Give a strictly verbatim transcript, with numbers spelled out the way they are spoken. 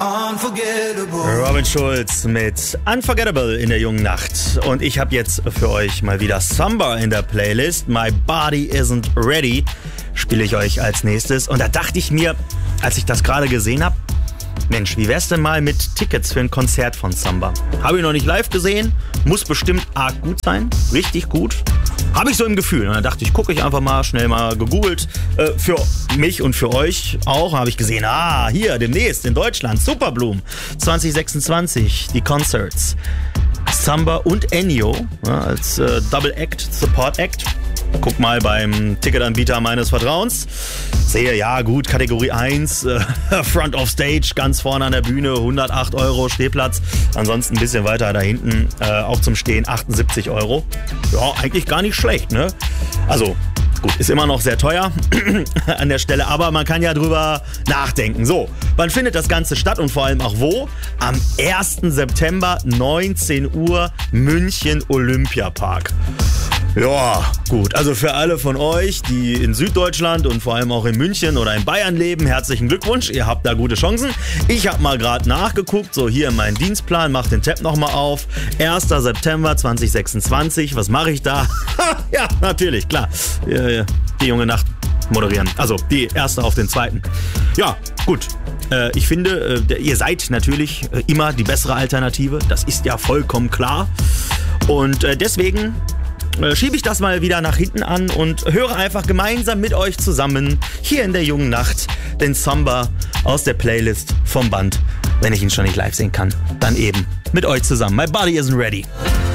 Robin Schulz mit Unforgettable in der jungen Nacht. Und ich habe jetzt für euch mal wieder Samba in der Playlist. My Body Isn't Ready spiele ich euch als nächstes. Und da dachte ich mir, als ich das gerade gesehen habe, Mensch, wie wär's denn mal mit Tickets für ein Konzert von Samba? Habe ich noch nicht live gesehen, muss bestimmt arg gut sein, richtig gut. Habe ich so im Gefühl. Und dann dachte ich, gucke ich einfach mal, schnell mal gegoogelt. Äh, für mich und für euch auch habe ich gesehen, ah, hier demnächst in Deutschland, Superblumen zwanzig sechsundzwanzig, die Concerts. Samba und Ennio ja, als äh, Double Act, Support Act. Guck mal beim Ticketanbieter meines Vertrauens. Sehe, ja gut, Kategorie eins, äh, Front of Stage, ganz vorne an der Bühne, hundertacht Euro Stehplatz. Ansonsten ein bisschen weiter da hinten, äh, auch zum Stehen, achtundsiebzig Euro. Ja, eigentlich gar nicht schlecht, ne? Also, gut, ist immer noch sehr teuer an der Stelle, aber man kann ja drüber nachdenken. So, wann findet das Ganze statt und vor allem auch wo? Am ersten September, neunzehn Uhr, München Olympiapark. Ja, gut. Also für alle von euch, die in Süddeutschland und vor allem auch in München oder in Bayern leben, herzlichen Glückwunsch. Ihr habt da gute Chancen. Ich habe mal gerade nachgeguckt, so hier in meinen Dienstplan, mach den Tab nochmal auf. erster September zwanzig sechsundzwanzig, was mache ich da? Ja, natürlich, klar. Die junge Nacht moderieren. Also die erste auf den zweiten. Ja, gut. Äh, ich finde, äh, ihr seid natürlich äh, immer die bessere Alternative. Das ist ja vollkommen klar. Und äh, deswegen schiebe ich das mal wieder nach hinten an und höre einfach gemeinsam mit euch zusammen hier in der jungen Nacht den Samba aus der Playlist vom Band. Wenn ich ihn schon nicht live sehen kann, dann eben mit euch zusammen. My Body Isn't Ready.